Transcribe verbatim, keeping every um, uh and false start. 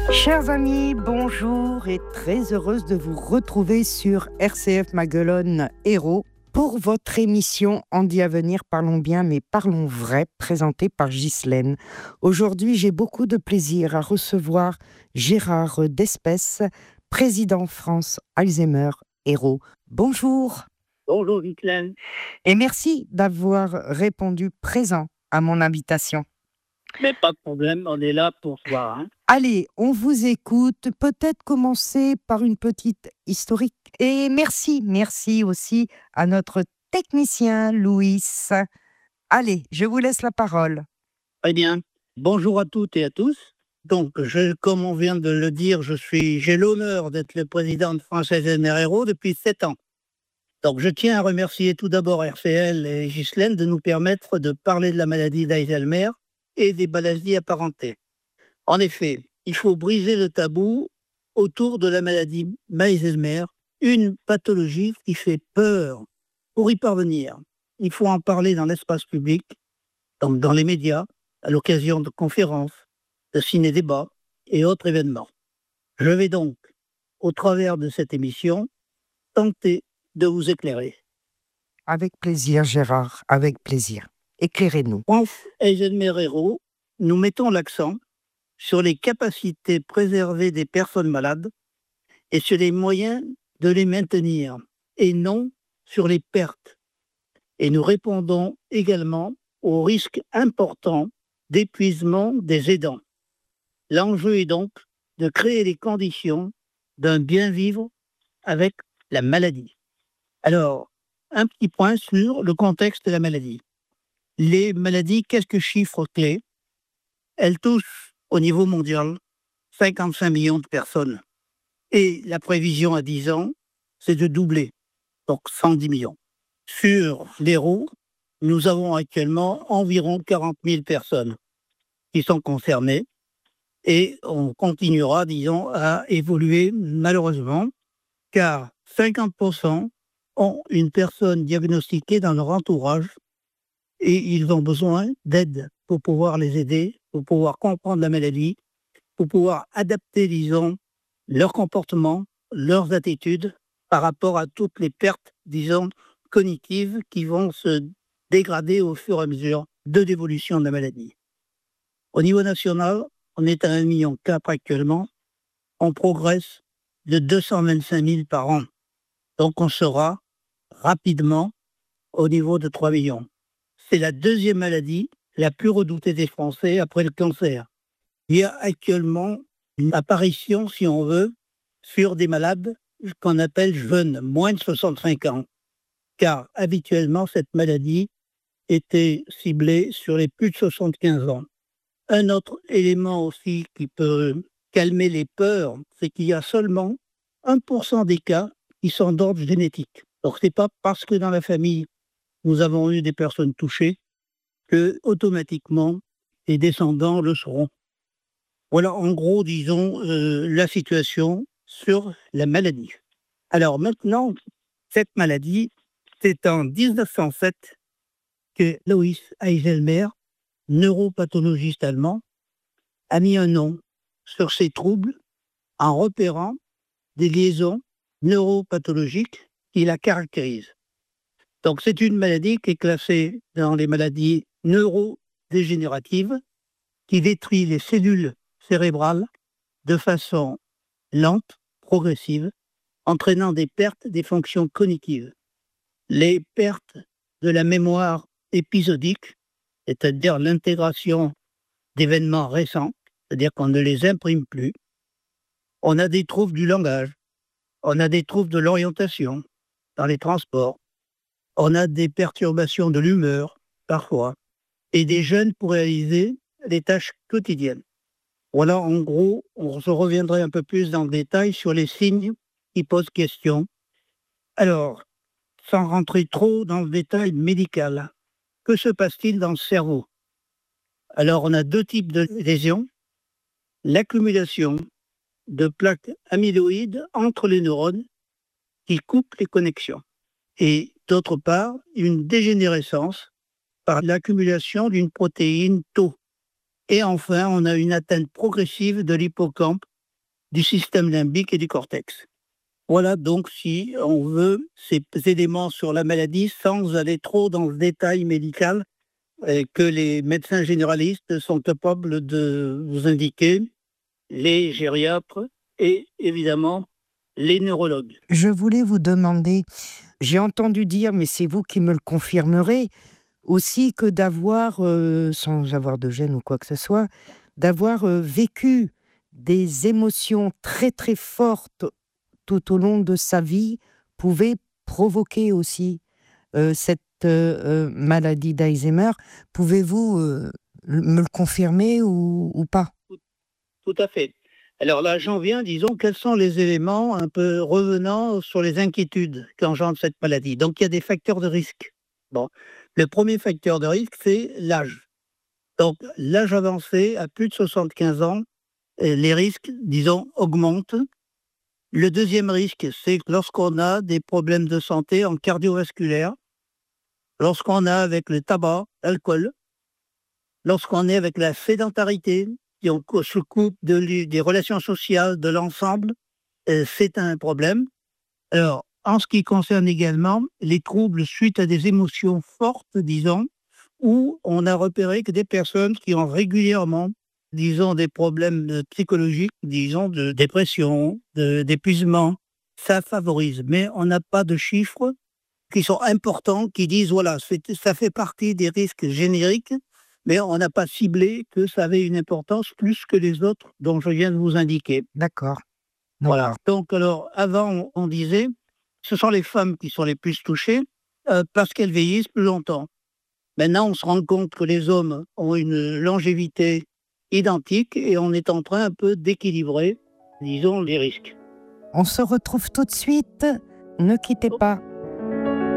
Chers amis, bonjour et très heureuse de vous retrouver sur R C F Maguelone Héros pour votre émission On dit à venir, parlons bien mais parlons vrai, présentée par Ghislaine. Aujourd'hui, j'ai beaucoup de plaisir à recevoir Gérard Despès, président France Alzheimer Héros. Bonjour. Bonjour Ghislaine. Et merci d'avoir répondu présent à mon invitation. Mais pas de problème, on est là pour voir. Hein. Allez, on vous écoute. Peut-être commencer par une petite historique. Et merci, merci aussi à notre technicien Louis. Allez, je vous laisse la parole. Très bien. Bonjour à toutes et à tous. Donc, je, comme on vient de le dire, je suis, j'ai l'honneur d'être le président de France Alzheimer Héros depuis sept ans. Donc, je tiens à remercier tout d'abord R C L et Ghislaine de nous permettre de parler de la maladie d'Alzheimer et des maladies apparentées. En effet, il faut briser le tabou autour de la maladie d'Alzheimer, une pathologie qui fait peur. Pour y parvenir, il faut en parler dans l'espace public, donc dans les médias, à l'occasion de conférences, de ciné-débats et autres événements. Je vais donc, au travers de cette émission, tenter de vous éclairer. Avec plaisir, Gérard, avec plaisir. Éclairez-nous. France Alzheimer Héros, nous mettons l'accent sur les capacités préservées des personnes malades et sur les moyens de les maintenir, et non sur les pertes. Et nous répondons également au risque important d'épuisement des aidants. L'enjeu est donc de créer les conditions d'un bien-vivre avec la maladie. Alors, un petit point sur le contexte de la maladie. Les maladies, quelques chiffres clés. Elles touchent au niveau mondial cinquante-cinq millions de personnes. Et la prévision à dix ans, c'est de doubler, donc cent dix millions. Sur l'Hérault, nous avons actuellement environ quarante mille personnes qui sont concernées et on continuera, disons, à évoluer malheureusement, car cinquante pour cent ont une personne diagnostiquée dans leur entourage et ils ont besoin d'aide pour pouvoir les aider, pour pouvoir comprendre la maladie, pour pouvoir adapter, disons, leur comportement, leurs attitudes par rapport à toutes les pertes, disons, cognitives qui vont se dégrader au fur et à mesure de l'évolution de la maladie. Au niveau national, on est à un virgule quatre million actuellement, on progresse de deux cent vingt-cinq mille par an. Donc on sera rapidement au niveau de trois millions. C'est la deuxième maladie la plus redoutée des Français après le cancer. Il y a actuellement une apparition, si on veut, sur des malades qu'on appelle jeunes, moins de soixante-cinq ans. Car habituellement, cette maladie était ciblée sur les plus de soixante-quinze ans. Un autre élément aussi qui peut calmer les peurs, c'est qu'il y a seulement un pour cent des cas qui sont d'ordre génétique. Donc, ce n'est pas parce que dans la famille, nous avons eu des personnes touchées que, automatiquement, les descendants le seront. Voilà, en gros, disons, euh, la situation sur la maladie. Alors maintenant, cette maladie, c'est en dix-neuf cent sept que Louis Alzheimer, neuropathologiste allemand, a mis un nom sur ces troubles en repérant des liaisons neuropathologiques qui la caractérisent. Donc c'est une maladie qui est classée dans les maladies neurodégénératives qui détruit les cellules cérébrales de façon lente, progressive, entraînant des pertes des fonctions cognitives. Les pertes de la mémoire épisodique, c'est-à-dire l'intégration d'événements récents, c'est-à-dire qu'on ne les imprime plus. On a des troubles du langage, on a des troubles de l'orientation dans les transports, on a des perturbations de l'humeur, parfois, et des jeunes pour réaliser les tâches quotidiennes. Voilà, en gros, on se reviendrait un peu plus dans le détail sur les signes qui posent question. Alors, sans rentrer trop dans le détail médical, que se passe-t-il dans le cerveau? Alors, on a deux types de lésions. L'accumulation de plaques amyloïdes entre les neurones qui coupent les connexions. Et d'autre part, une dégénérescence par l'accumulation d'une protéine Tau. Et enfin, on a une atteinte progressive de l'hippocampe du système limbique et du cortex. Voilà donc, si on veut, ces éléments sur la maladie sans aller trop dans le détail médical et que les médecins généralistes sont capables de vous indiquer, les gériatres et évidemment les neurologues. Je voulais vous demander, j'ai entendu dire, mais c'est vous qui me le confirmerez, aussi que d'avoir, euh, sans avoir de gêne ou quoi que ce soit, d'avoir euh, vécu des émotions très très fortes tout au long de sa vie pouvait provoquer aussi euh, cette euh, euh, maladie d'Alzheimer. Pouvez-vous euh, me le confirmer ou, ou pas? Tout, tout à fait. Alors là, j'en viens, disons, quels sont les éléments un peu revenant sur les inquiétudes qu'engendre cette maladie. Donc il y a des facteurs de risque. Bon, le premier facteur de risque, c'est l'âge. Donc l'âge avancé, à plus de soixante-quinze ans, euh, les risques, disons, augmentent. Le deuxième risque, c'est lorsqu'on a des problèmes de santé en cardiovasculaire, lorsqu'on a avec le tabac, l'alcool, lorsqu'on est avec la sédentarité, si on cou- se coupe de l'u- des relations sociales, de l'ensemble, euh, c'est un problème. Alors, en ce qui concerne également les troubles suite à des émotions fortes, disons, où on a repéré que des personnes qui ont régulièrement, disons, des problèmes euh, psychologiques, disons, de dépression, de- d'épuisement, ça favorise. Mais on n'a pas de chiffres qui sont importants, qui disent, voilà, c'est- ça fait partie des risques génériques, mais on n'a pas ciblé que ça avait une importance plus que les autres dont je viens de vous indiquer. D'accord, Voilà. d'accord. Donc, alors, avant, on on disait, ce sont les femmes qui sont les plus touchées euh, parce qu'elles vieillissent plus longtemps. Maintenant, on se rend compte que les hommes ont une longévité identique et on est en train un peu d'équilibrer, disons, les risques. On se retrouve tout de suite. Ne quittez pas.